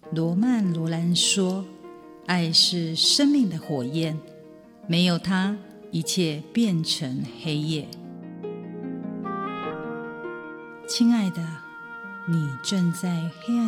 罗曼·罗兰说，爱是生命的火焰，没有它，一切变成黑夜。亲爱的，你正在黑暗